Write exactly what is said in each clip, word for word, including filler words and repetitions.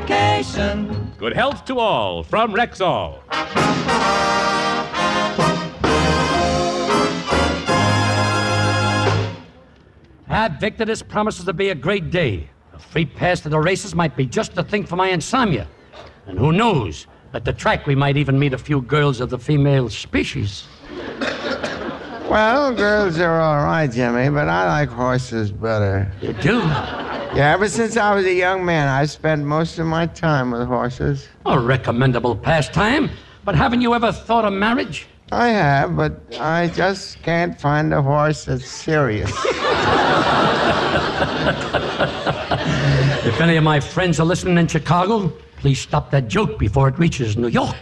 vacation. Good health to all from Rexall. Ah, Victor, this promises to be a great day. A free pass to the races might be just the thing for my insomnia. And who knows, at the track we might even meet a few girls of the female species. Well, girls are all right, Jimmy, but I like horses better. You do? Yeah, ever since I was a young man, I've spent most of my time with horses. A recommendable pastime. But haven't you ever thought of marriage? I have, but I just can't find a horse that's serious. If any of my friends are listening in Chicago, please stop that joke before it reaches New York.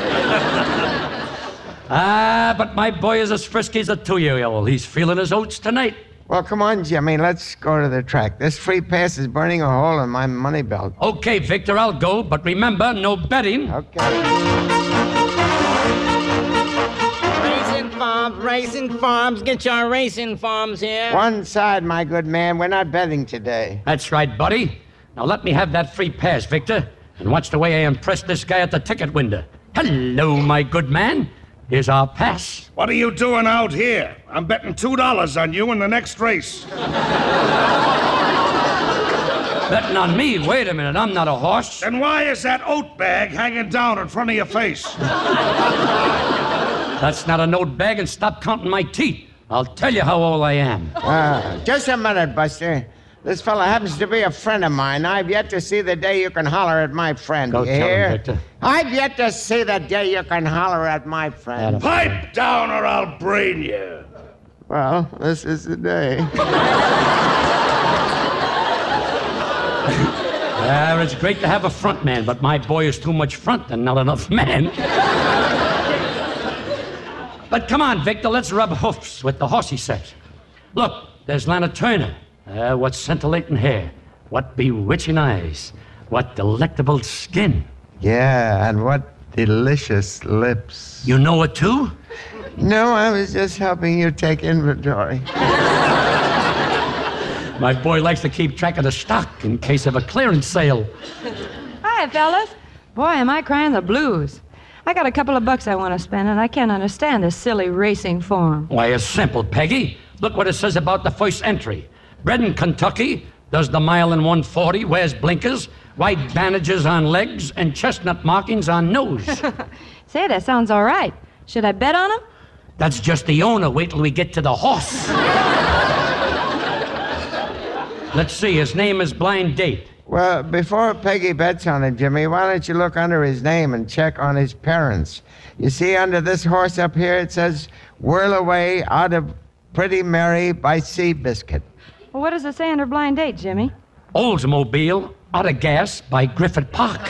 Ah, but my boy is as frisky as a two-year-old. He's feeling his oats tonight. Well, come on, Jimmy, let's go to the track. This free pass is burning a hole in my money belt. Okay, Victor, I'll go, but remember, no betting. Okay. Racing Farms, Racing Farms, get your Racing Farms here. One side, my good man. We're not betting today. That's right, buddy. Now let me have that free pass, Victor, and watch the way I impress this guy at the ticket window. Hello, my good man. Here's our pass. What are you doing out here? I'm betting two dollars on you in the next race. Betting on me? Wait a minute, I'm not a horse. Then why is that oat bag hanging down in front of your face? That's not a note bag, and stop counting my teeth. I'll tell you how old I am. Uh, just a minute, Buster. This fella happens to be a friend of mine. I've yet to see the day you can holler at my friend. Go you tell hear? him, Victor. I've yet to see the day you can holler at my friend. Pipe down or I'll brain you. Well, this is the day. Uh, it's great to have a front man, but my boy is too much front and not enough man. But come on, Victor, let's rub hoofs with the horsey set. Look, there's Lana Turner. Uh, what scintillating hair. What bewitching eyes. What delectable skin. Yeah, and what delicious lips. You know it, too? No, I was just helping you take inventory. My boy likes to keep track of the stock in case of a clearance sale. Hi, fellas. Boy, am I crying the blues. I got a couple of bucks I want to spend, and I can't understand this silly racing form. Why, it's simple, Peggy. Look what it says about the first entry. Bred in Kentucky, does the mile in one forty, wears blinkers, white bandages on legs, and chestnut markings on nose. Say, that sounds all right. Should I bet on him? That's just the owner. Wait till we get to the horse. Let's see, his name is Blind Date. Well, before Peggy bets on it, Jimmy, why don't you look under his name and check on his parents? You see, under this horse up here, it says, Whirl Away Out of Pretty Mary by Seabiscuit. Well, what does it say under Blind Date, Jimmy? Oldsmobile Out of Gas by Griffith Park.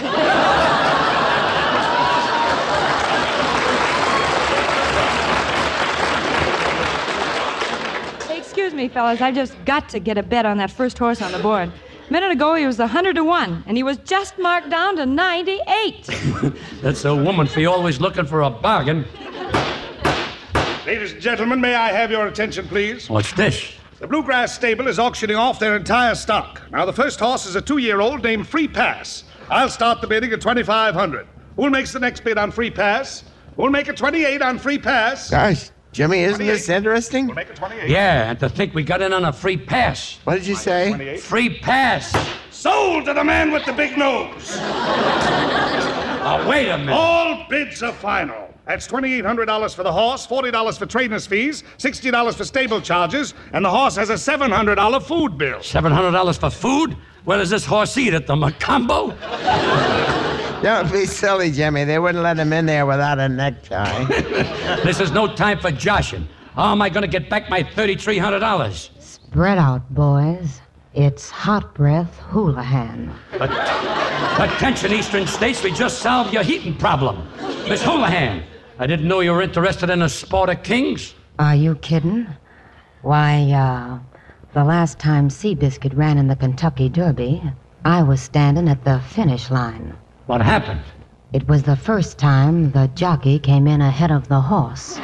Hey, excuse me, fellas. I just got to get a bet on that first horse on the board. A minute ago, he was one hundred to one, and he was just marked down to ninety-eight. That's a woman for you, always looking for a bargain. Ladies and gentlemen, may I have your attention, please? What's this? The Bluegrass Stable is auctioning off their entire stock. Now, the first horse is a two-year-old named Free Pass. I'll start the bidding at twenty-five hundred dollars. Who makes the next bid on Free Pass? Who'll make it twenty-eight on Free Pass? Gosh, Jimmy, isn't this interesting? We'll make it twenty-eight. Yeah, and to think we got in on a free pass. What did you say? twenty-eight. Free pass. Sold to the man with the big nose. Oh, wait a minute. All bids are final. That's twenty-eight hundred dollars for the horse, forty dollars for trainer's fees, sixty dollars for stable charges, and the horse has a seven hundred dollars food bill. seven hundred dollars for food? Where does this horse eat? At the Macombo? Don't be silly, Jimmy. They wouldn't let him in there without a necktie. This is no time for joshing. How am I going to get back my thirty-three hundred dollars? Spread out, boys. It's Hot Breath Houlihan. But, attention, Eastern States, we just solved your heating problem. Miss Houlihan, I didn't know you were interested in a sport of kings. Are you kidding? Why, uh, the last time Seabiscuit ran in the Kentucky Derby, I was standing at the finish line. What happened? It was the first time the jockey came in ahead of the horse.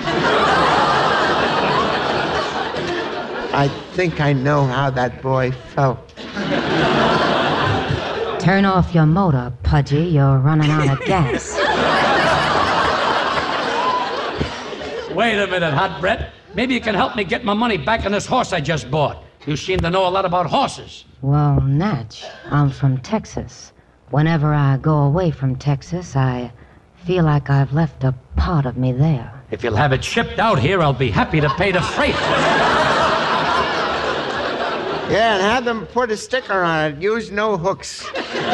I think I know how that boy felt. Turn off your motor, Pudgy. You're running out of gas. Wait a minute, Hot Brett. Maybe you can help me get my money back on this horse I just bought. You seem to know a lot about horses. Well, Natch, I'm from Texas. Whenever I go away from Texas, I feel like I've left a part of me there. If you'll have it shipped out here, I'll be happy to pay the freight. Yeah, and have them put a sticker on it. Use no hooks.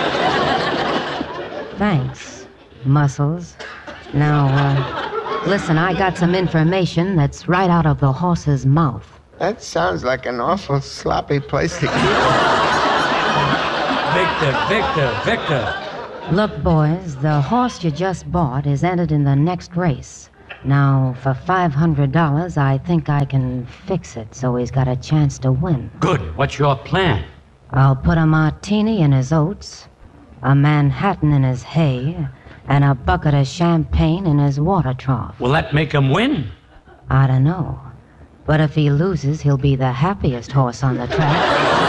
Thanks, Muscles. Now, uh, listen, I got some information that's right out of the horse's mouth. That sounds like an awful sloppy place to keep it. Victor, Victor, Victor. Look, boys, the horse you just bought is entered in the next race. Now, for five hundred dollars, I think I can fix it so he's got a chance to win. Good. What's your plan? I'll put a martini in his oats, a Manhattan in his hay, and a bucket of champagne in his water trough. Will that make him win? I don't know. But if he loses, he'll be the happiest horse on the track.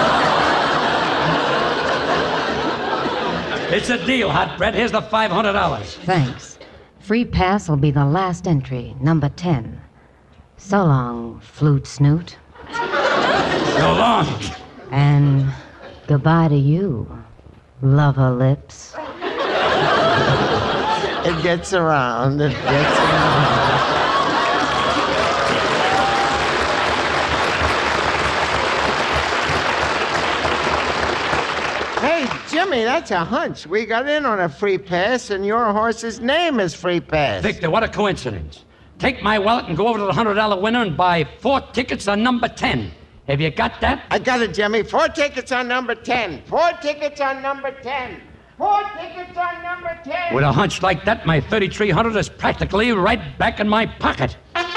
It's a deal, Hot Brett. Here's the five hundred dollars. Thanks. Free pass will be the last entry, number ten. So long, flute snoot. So long. And goodbye to you, lover lips. It gets around. It gets around. Hey, Jimmy, that's a hunch. We got in on a free pass, and your horse's name is Free Pass. Victor, what a coincidence. Take my wallet and go over to the one hundred dollar winner and buy four tickets on number ten. Have you got that? I got it, Jimmy. Four tickets on number ten. Four tickets on number ten. Four tickets on number ten. With a hunch like that, my thirty-three hundred is practically right back in my pocket.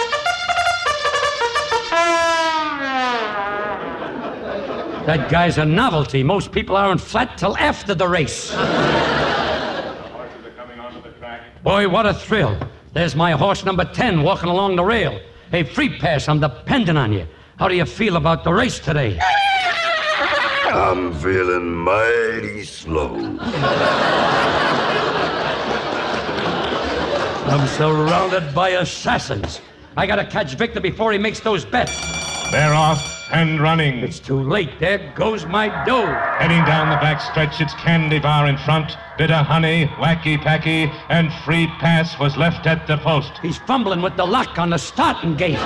That guy's a novelty. Most people aren't flat till after the race. Horses are coming onto the track. Boy, what a thrill. There's my horse number ten walking along the rail. Hey, Free Pass, I'm depending on you. How do you feel about the race today? I'm feeling mighty slow. I'm surrounded by assassins. I gotta catch Victor before he makes those bets. They're off and running. It's too late. There goes my dough. Heading down the back stretch, it's Candy Bar in front. Bit of Honey, Wacky Packy, and Free Pass was left at the post. He's fumbling with the lock on the starting gate.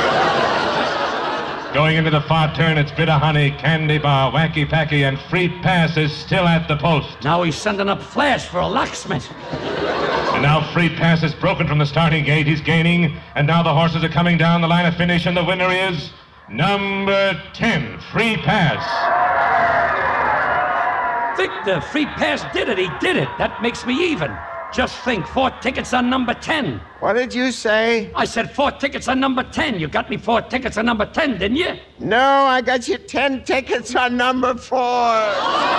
Going into the far turn, it's Bit of Honey, Candy Bar, Wacky Packy, and Free Pass is still at the post. Now he's sending up Flash for a locksmith. And now Free Pass is broken from the starting gate. He's gaining, and now the horses are coming down the line of finish, and the winner is number ten, Free Pass. Victor, Free Pass did it. He did it. That makes me even. Just think, four tickets on number ten. What did you say? I said four tickets on number ten. You got me four tickets on number ten, didn't you? No, I got you ten tickets on number four.